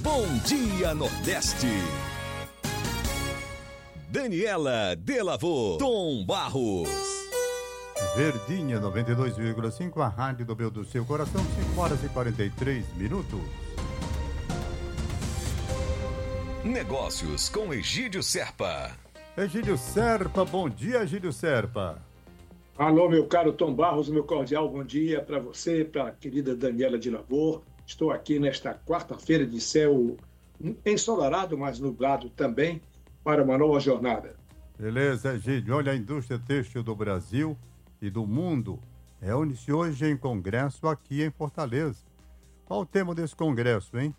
Bom Dia Nordeste. Daniela Delavô, Tom Barros. Verdinha 92,5, a rádio do meu do seu coração, 5h43. Negócios com Egídio Serpa. Egídio Serpa, bom dia, Egídio Serpa. Alô, meu caro Tom Barros, meu cordial bom dia para você, para a querida Daniela Delavô. Estou aqui nesta quarta-feira de céu ensolarado, mas nublado também, para uma nova jornada. Beleza, Egídio. Olha, a indústria têxtil do Brasil e do mundo reúne-se hoje em congresso aqui em Fortaleza. Qual o tema desse congresso, hein?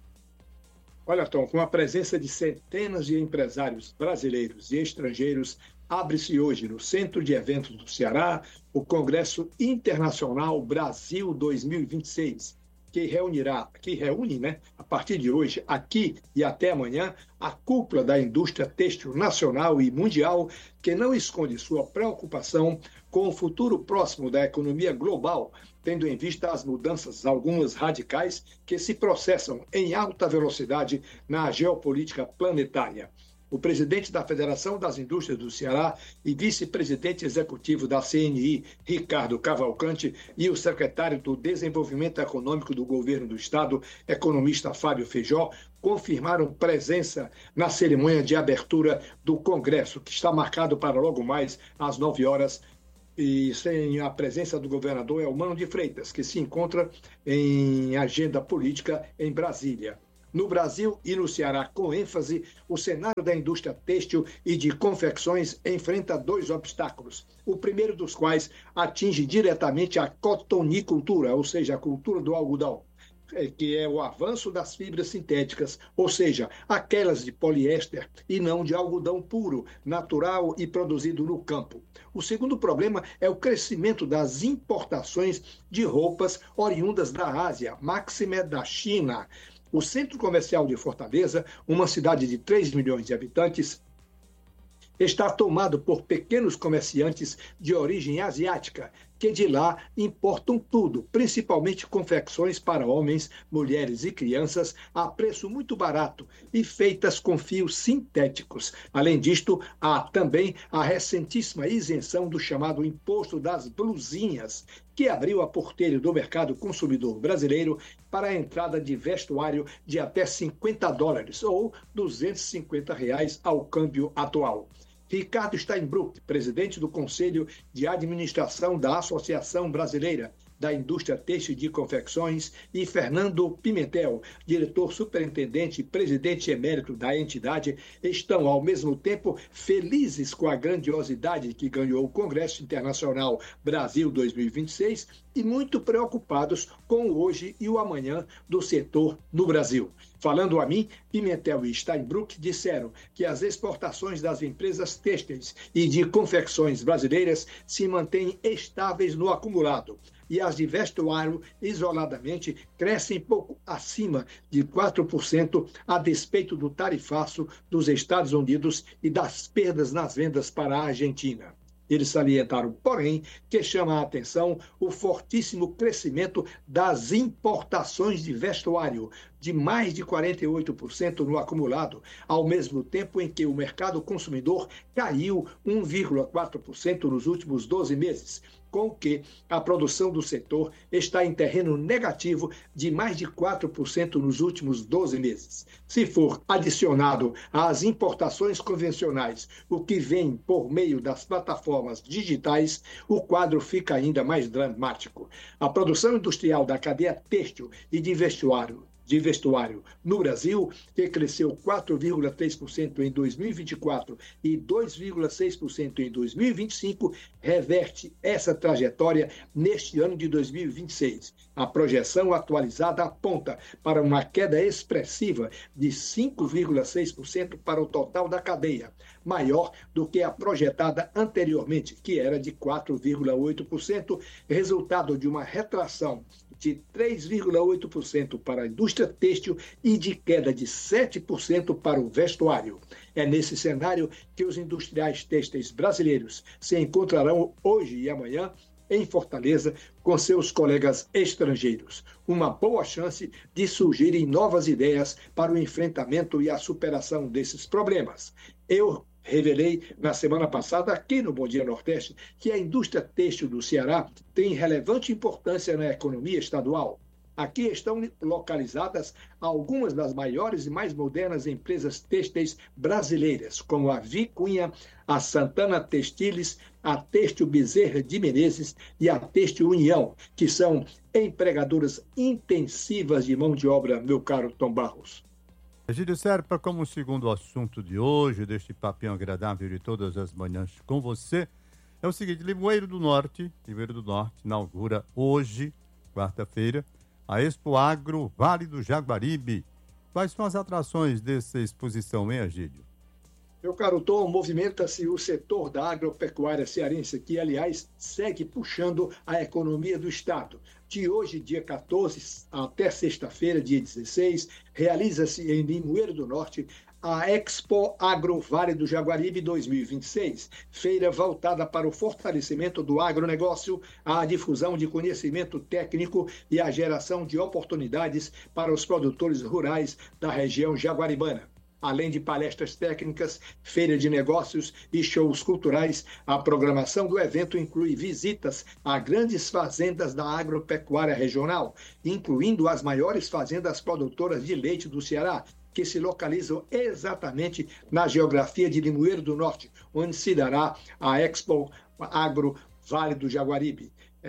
Olha, Tom, com a presença de centenas de empresários brasileiros e estrangeiros, abre-se hoje, no Centro de Eventos do Ceará, o Congresso Internacional Brasil 2026, que reúne, a partir de hoje, aqui e até amanhã, a cúpula da indústria têxtil nacional e mundial, que não esconde sua preocupação com o futuro próximo da economia global, tendo em vista as mudanças, algumas radicais, que se processam em alta velocidade na geopolítica planetária. O presidente da Federação das Indústrias do Ceará e vice-presidente executivo da CNI, Ricardo Cavalcante, e o secretário do Desenvolvimento Econômico do Governo do Estado, economista Fábio Feijó, confirmaram presença na cerimônia de abertura do Congresso, que está marcado para logo mais às 9 horas, e sem a presença do governador Elmano de Freitas, que se encontra em agenda política em Brasília. No Brasil e no Ceará, com ênfase, o cenário da indústria têxtil e de confecções enfrenta dois obstáculos, o primeiro dos quais atinge diretamente a cotonicultura, ou seja, a cultura do algodão, que é o avanço das fibras sintéticas, ou seja, aquelas de poliéster e não de algodão puro, natural e produzido no campo. O segundo problema é o crescimento das importações de roupas oriundas da Ásia, máxime da China. O Centro Comercial de Fortaleza, uma cidade de 3 milhões de habitantes, está tomado por pequenos comerciantes de origem asiática, que de lá importam tudo, principalmente confecções para homens, mulheres e crianças, a preço muito barato e feitas com fios sintéticos. Além disto, há também a recentíssima isenção do chamado Imposto das Blusinhas, que abriu a porteira do mercado consumidor brasileiro para a entrada de vestuário de até $50 ou R$250 ao câmbio atual. Ricardo Steinbrück, presidente do Conselho de Administração da Associação Brasileira da Indústria Têxtil de Confecções, e Fernando Pimentel, diretor superintendente e presidente emérito da entidade, estão ao mesmo tempo felizes com a grandiosidade que ganhou o Congresso Internacional Brasil 2026 e muito preocupados com o hoje e o amanhã do setor no Brasil. Falando a mim, Pimentel e Steinbrück disseram que as exportações das empresas têxteis e de confecções brasileiras se mantêm estáveis no acumulado, e as de vestuário, isoladamente, crescem pouco acima de 4%, a despeito do tarifaço dos Estados Unidos e das perdas nas vendas para a Argentina. Eles salientaram, porém, que chama a atenção o fortíssimo crescimento das importações de vestuário, de mais de 48% no acumulado, ao mesmo tempo em que o mercado consumidor caiu 1,4% nos últimos 12 meses, com que a produção do setor está em terreno negativo de mais de 4% nos últimos 12 meses. Se for adicionado às importações convencionais o que vem por meio das plataformas digitais, o quadro fica ainda mais dramático. A produção industrial da cadeia têxtil e de vestuário no Brasil, que cresceu 4,3% em 2024 e 2,6% em 2025, reverte essa trajetória neste ano de 2026. A projeção atualizada aponta para uma queda expressiva de 5,6% para o total da cadeia, maior do que a projetada anteriormente, que era de 4,8%, resultado de uma retração de 3,8% para a indústria têxtil e de queda de 7% para o vestuário. É nesse cenário que os industriais têxteis brasileiros se encontrarão hoje e amanhã em Fortaleza com seus colegas estrangeiros. Uma boa chance de surgirem novas ideias para o enfrentamento e a superação desses problemas. Eu revelei na semana passada, aqui no Bom Dia Nordeste, que a indústria têxtil do Ceará tem relevante importância na economia estadual. Aqui estão localizadas algumas das maiores e mais modernas empresas têxteis brasileiras, como a Vicunha, a Santana Textiles, a Têxtil Bezerra de Menezes e a Têxtil União, que são empregadoras intensivas de mão de obra, meu caro Tom Barros. Egídio Serpa, como segundo assunto de hoje, deste papinho agradável de todas as manhãs com você, é o seguinte: Limoeiro do Norte inaugura hoje, quarta-feira, a Expo Agro Vale do Jaguaribe. Quais são as atrações dessa exposição, hein, Egídio? Meu caro Tom, movimenta-se o setor da agropecuária cearense, que, aliás, segue puxando a economia do Estado. De hoje, dia 14, até sexta-feira, dia 16, realiza-se em Limoeiro do Norte a Expo Agro Vale do Jaguaribe 2026, feira voltada para o fortalecimento do agronegócio, a difusão de conhecimento técnico e a geração de oportunidades para os produtores rurais da região jaguaribana. Além de palestras técnicas, feira de negócios e shows culturais, a programação do evento inclui visitas a grandes fazendas da agropecuária regional, incluindo as maiores fazendas produtoras de leite do Ceará, que se localizam exatamente na geografia de Limoeiro do Norte, onde se dará a Expo Agro Vale do Jaguaribe.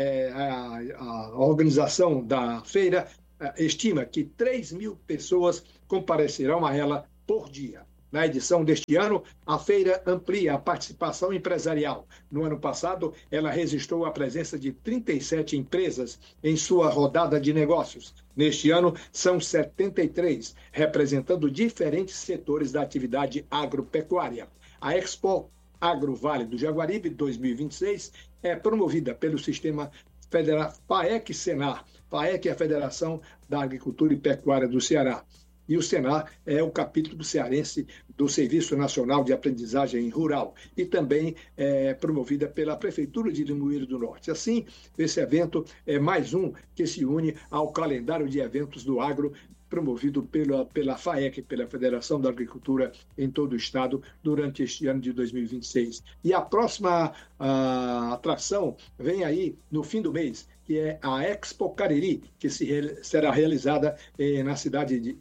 A organização da feira estima que 3.000 pessoas comparecerão a ela por dia. Na edição deste ano, a feira amplia a participação empresarial. No ano passado, ela registrou a presença de 37 empresas em sua rodada de negócios. Neste ano, são 73, representando diferentes setores da atividade agropecuária. A Expo Agro Vale do Jaguaribe 2026 é promovida pelo sistema FAEC-Senar. FAEC é a Federação da Agricultura e Pecuária do Ceará. E o Senar é o capítulo cearense do Serviço Nacional de Aprendizagem Rural e também é promovida pela Prefeitura de Limoeiro do Norte. Assim, esse evento é mais um que se une ao calendário de eventos do agro promovido pela FAEC, pela Federação da Agricultura em todo o estado, durante este ano de 2026. E a próxima atração vem aí no fim do mês, que é a Expo Cariri, que será realizada na cidade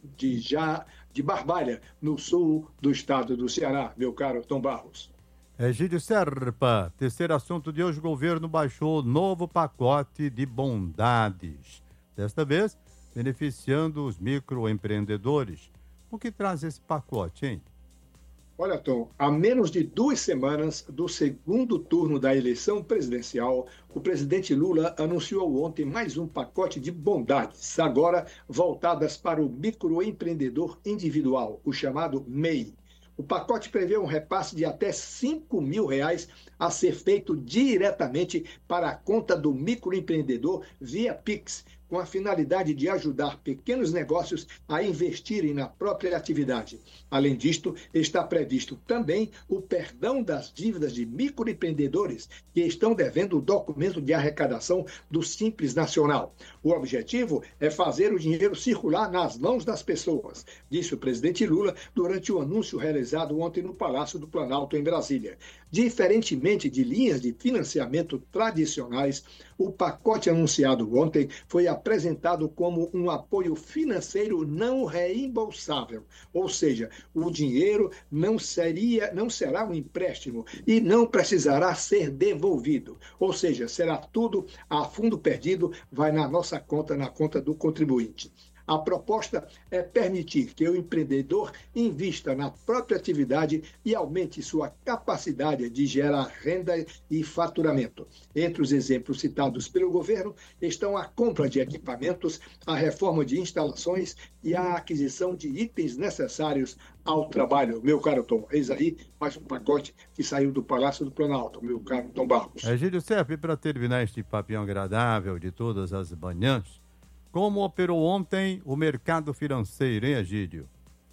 de Barbalha, no sul do estado do Ceará, meu caro Tom Barros. Egídio Serpa, terceiro assunto de hoje: o governo baixou novo pacote de bondades. Desta vez, beneficiando os microempreendedores. O que traz esse pacote, hein? Olha, Tom, a menos de 2 semanas do segundo turno da eleição presidencial, o presidente Lula anunciou ontem mais um pacote de bondades, agora voltadas para o microempreendedor individual, o chamado MEI. O pacote prevê um repasse de até R$5.000 a ser feito diretamente para a conta do microempreendedor via Pix, com a finalidade de ajudar pequenos negócios a investirem na própria atividade. Além disto, está previsto também o perdão das dívidas de microempreendedores que estão devendo o documento de arrecadação do Simples Nacional. O objetivo é fazer o dinheiro circular nas mãos das pessoas, disse o presidente Lula durante o anúncio realizado ontem no Palácio do Planalto, em Brasília. Diferentemente de linhas de financiamento tradicionais, o pacote anunciado ontem foi apresentado como um apoio financeiro não reembolsável, ou seja, o dinheiro não será um empréstimo e não precisará ser devolvido, ou seja, será tudo a fundo perdido, vai na nossa conta, na conta do contribuinte. A proposta é permitir que o empreendedor invista na própria atividade e aumente sua capacidade de gerar renda e faturamento. Entre os exemplos citados pelo governo estão a compra de equipamentos, a reforma de instalações e a aquisição de itens necessários ao trabalho. Meu caro Tom, eis aí mais um pacote que saiu do Palácio do Planalto, meu caro Tom Barros. Egídio Serpa, para terminar este papinho agradável de todas as manhãs, como operou ontem o mercado financeiro, hein, Egídio?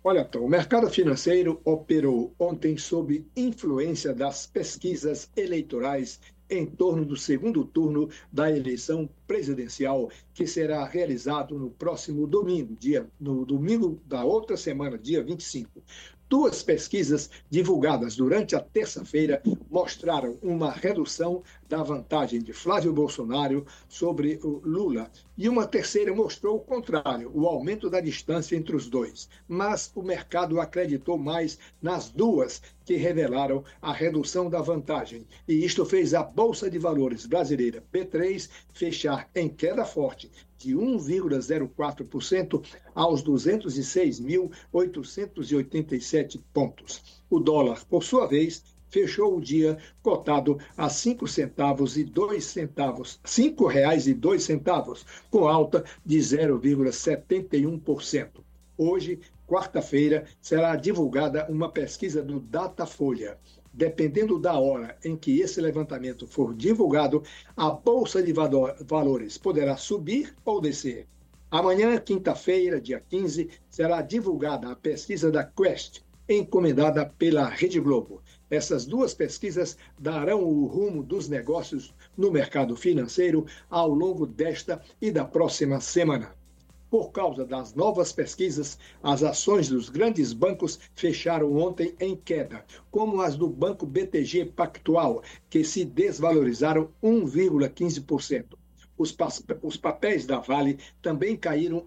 Olha, Tom, o mercado financeiro operou ontem sob influência das pesquisas eleitorais em torno do segundo turno da eleição presidencial, que será realizado no próximo domingo, no domingo da outra semana, dia 25. Duas pesquisas divulgadas durante a terça-feira mostraram uma redução da vantagem de Flávio Bolsonaro sobre o Lula. E uma terceira mostrou o contrário, o aumento da distância entre os dois. Mas o mercado acreditou mais nas duas que revelaram a redução da vantagem. E isto fez a Bolsa de Valores brasileira, B3, fechar em queda forte de 1,04% aos 206.887 pontos. O dólar, por sua vez, fechou o dia cotado a R$ 5,02, com alta de 0,71%. Hoje, quarta-feira, será divulgada uma pesquisa do Datafolha. Dependendo da hora em que esse levantamento for divulgado, a Bolsa de Valores poderá subir ou descer. Amanhã, quinta-feira, dia 15, será divulgada a pesquisa da Quest, encomendada pela Rede Globo. Essas duas pesquisas darão o rumo dos negócios no mercado financeiro ao longo desta e da próxima semana. Por causa das novas pesquisas, as ações dos grandes bancos fecharam ontem em queda, como as do Banco BTG Pactual, que se desvalorizaram 1,15%. Os papéis da Vale também caíram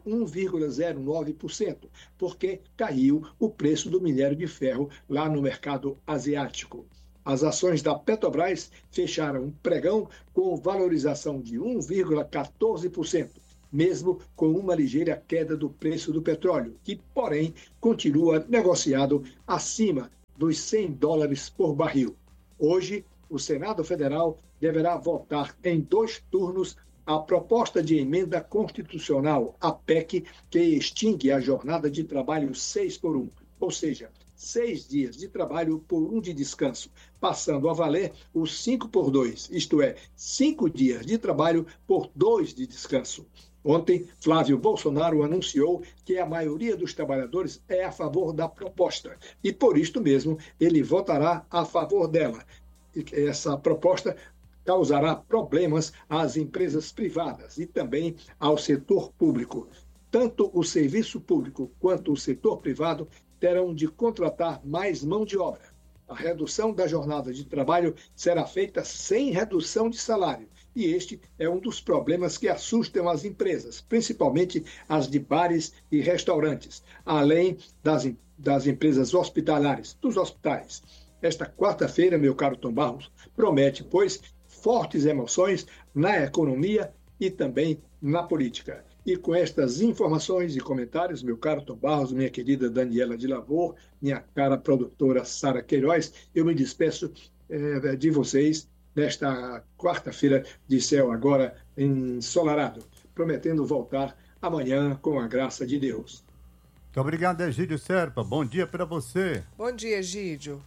1,09%, porque caiu o preço do minério de ferro lá no mercado asiático. As ações da Petrobras fecharam um pregão com valorização de 1,14%. Mesmo com uma ligeira queda do preço do petróleo, que, porém, continua negociado acima dos $100 por barril. Hoje, o Senado Federal deverá votar em 2 turnos a proposta de emenda constitucional, a PEC, que extingue a jornada de trabalho 6x1, ou seja, 6 dias de trabalho por 1 de descanso, passando a valer os 5x2, isto é, 5 dias de trabalho por 2 de descanso. Ontem, Flávio Bolsonaro anunciou que a maioria dos trabalhadores é a favor da proposta e, por isto mesmo, ele votará a favor dela. Essa proposta causará problemas às empresas privadas e também ao setor público. Tanto o serviço público quanto o setor privado terão de contratar mais mão de obra. A redução da jornada de trabalho será feita sem redução de salário. E este é um dos problemas que assustam as empresas, principalmente as de bares e restaurantes, além das empresas hospitalares, dos hospitais. Esta quarta-feira, meu caro Tom Barros, promete, pois, fortes emoções na economia e também na política. E com estas informações e comentários, meu caro Tom Barros, minha querida Daniela de Lavor, minha cara produtora Sara Queiroz, eu me despeço de vocês nesta quarta-feira de céu agora ensolarado, prometendo voltar amanhã com a graça de Deus. Muito obrigado, Egídio Serpa. Bom dia para você. Bom dia, Egídio.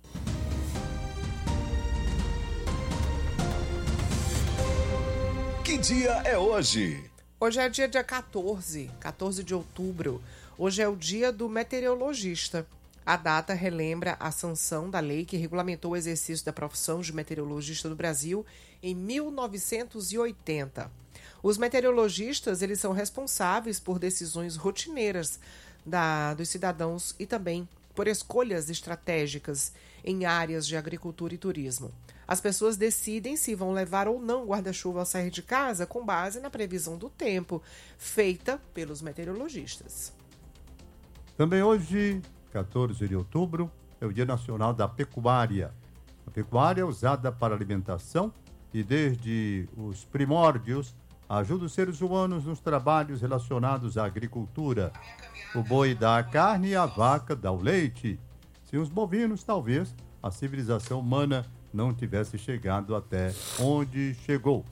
Que dia é hoje? Hoje é dia 14 de outubro. Hoje é o dia do meteorologista. A data relembra a sanção da lei que regulamentou o exercício da profissão de meteorologista no Brasil em 1980. Os meteorologistas, eles são responsáveis por decisões rotineiras dos cidadãos e também por escolhas estratégicas em áreas de agricultura e turismo. As pessoas decidem se vão levar ou não guarda-chuva ao sair de casa com base na previsão do tempo feita pelos meteorologistas. Também hoje, 14 de outubro, é o Dia Nacional da Pecuária. A pecuária é usada para alimentação e, desde os primórdios, ajuda os seres humanos nos trabalhos relacionados à agricultura. O boi dá a carne e a vaca dá o leite. Sem os bovinos, talvez a civilização humana não tivesse chegado até onde chegou.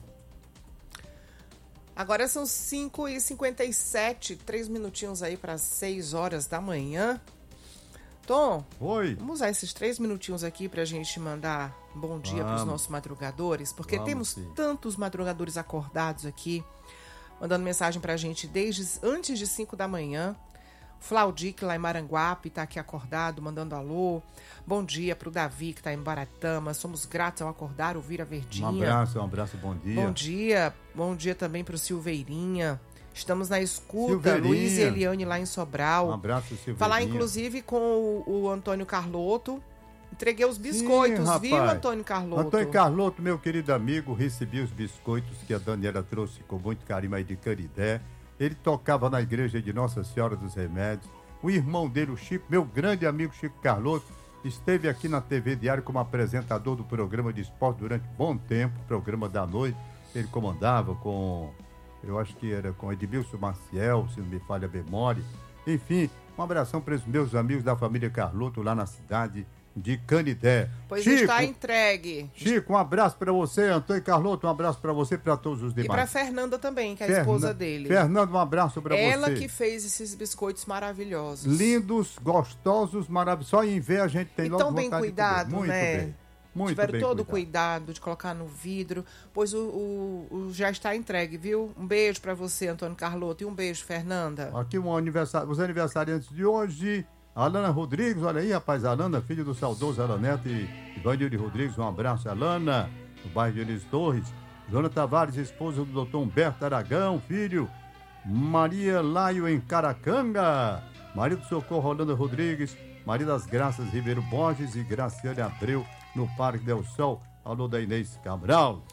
Agora são 5h57, 3 minutinhos aí para 6 horas da manhã. Tom, oi. Vamos usar esses 3 minutinhos aqui para a gente mandar bom dia para os nossos madrugadores, porque temos tantos madrugadores acordados aqui, mandando mensagem para a gente desde antes de 5 da manhã. Flaudic, lá em Maranguape, está aqui acordado, mandando alô. Bom dia para o Davi, que está em Baratama. Somos gratos ao acordar, ouvir a Verdinha. Um abraço, bom dia. Bom dia também para o Silveirinha. Estamos na escuta, Luiz e Eliane lá em Sobral. Um abraço, Silveirinha. Falar inclusive com o Antônio Carlotto. Entreguei os biscoitos, sim, viu, Antônio Carlotto? Antônio Carlotto, meu querido amigo, recebi os biscoitos que a Daniela trouxe com muito carinho aí de Canidé. Ele tocava na igreja de Nossa Senhora dos Remédios. O irmão dele, o Chico, meu grande amigo Chico Carlotto, esteve aqui na TV Diário como apresentador do programa de esporte durante bom tempo, programa da noite. Ele comandava eu acho que era com Edmilson Maciel, se não me falha a memória. Enfim, um abração para os meus amigos da família Carlotto lá na cidade de Canidé. Pois Chico, está entregue. Chico, um abraço para você. Antônio Carlotto, um abraço para você e para todos os demais. E para Fernanda também, que é a esposa dele. Fernanda, um abraço para você. Ela que fez esses biscoitos maravilhosos. Lindos, gostosos, maravilhosos. Só em ver a gente tem logo vontade de comer. Então, bem cuidado, muito né? Bem. Muito Tiveram bem todo o cuidado. cuidado de colocar no vidro, pois o já está entregue, viu? Um beijo para você, Antônio Carlotto, e um beijo, Fernanda. Aqui os aniversariantes de hoje, Alana Rodrigues, olha aí, rapaz, Alana, filho do saudoso Alaneto e Vanilde Rodrigues, um abraço, Alana, do bairro de Elis Torres. Dona Tavares, esposa do doutor Humberto Aragão, filho, Maria Laio em Caracanga, marido do Socorro Rolando Rodrigues, Maria das Graças Ribeiro Borges e Graciane Abreu, no Parque Del Sol. Alô da Inês Cabral.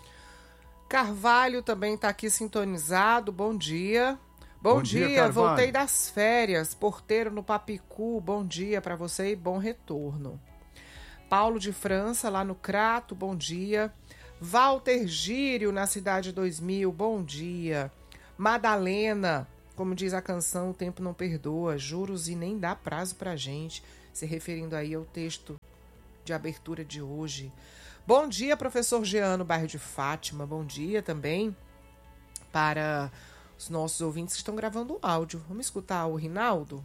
Carvalho também está aqui sintonizado, bom dia. Bom dia, voltei das férias, porteiro no Papicu, bom dia para você e bom retorno. Paulo de França, lá no Crato, bom dia. Walter Gírio, na Cidade 2000, bom dia. Madalena, como diz a canção, o tempo não perdoa, juros e nem dá prazo pra gente, se referindo aí ao texto de abertura de hoje. Bom dia, professor Jean, no bairro de Fátima, bom dia também para os nossos ouvintes que estão gravando o áudio. Vamos escutar o Rinaldo?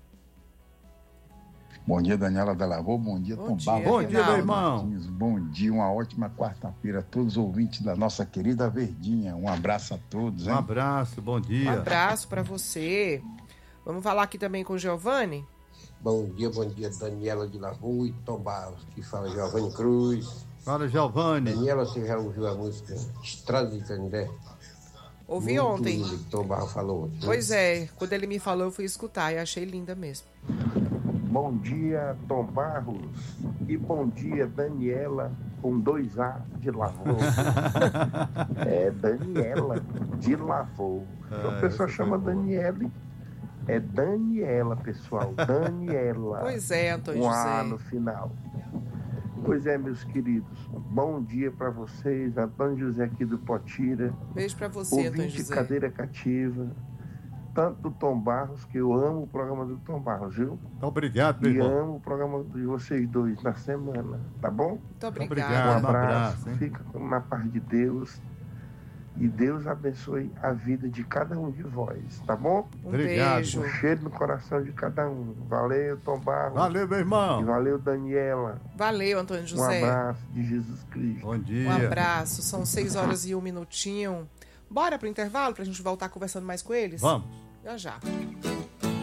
Bom dia, Daniela Delavô. Bom dia, Tom Barros. Bom dia, meu irmão. Bom dia, uma ótima quarta-feira a todos os ouvintes da nossa querida Verdinha. Um abraço a todos, hein? Um abraço, bom dia. Um abraço para você. Vamos falar aqui também com o Giovanni? Bom dia, Daniela de Lavô e Tom Barros, que fala Giovanni Cruz. Fala, Giovanni. Daniela, você já ouviu a música Estrada de Canindé? Ouvi muito ontem. Linda, que Tom Barros falou ontem. Pois é, quando ele me falou, eu fui escutar e achei linda mesmo. Bom dia, Tom Barros. E bom dia, Daniela, com 2A de Lavô. É Daniela de Lavô. O pessoal chama Daniele. É Daniela, pessoal. Daniela. Pois é, Antônio um José. A no final. Pois é, meus queridos. Bom dia para vocês. Antônio José aqui do Potira. Beijo para você, Antônio Ouvinte José. cadeira cativa. Tanto do Tom Barros, que eu amo o programa do Tom Barros, viu? Obrigado, meu E irmão. amo o programa de vocês dois na semana, tá bom? Muito obrigada. Obrigado. Um abraço, abraço, hein? fica na paz de Deus. E Deus abençoe a vida de cada um de vós, tá bom? Um Obrigado. beijo. Um cheiro no coração de cada um. Valeu, Tom Barros. Valeu, meu E irmão. valeu, Daniela. Valeu, Antônio Um José. abraço de Jesus Cristo. Bom dia. Um abraço. São 6 horas e 1 minutinho. Bora pro intervalo pra gente voltar conversando mais com eles? Vamos. Já já.